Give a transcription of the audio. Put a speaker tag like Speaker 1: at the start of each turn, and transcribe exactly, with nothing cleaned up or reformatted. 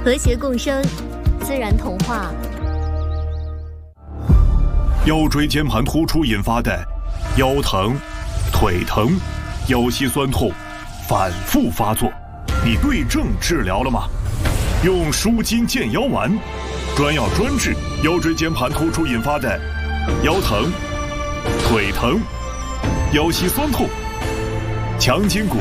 Speaker 1: 和谐共生，自然童话。
Speaker 2: 腰椎间盘突出引发的腰疼、腿疼、腰膝酸痛反复发作，你对症治疗了吗？用舒筋健腰丸，专药专治腰椎间盘突出引发的腰疼、腿疼、腰膝酸痛，强筋骨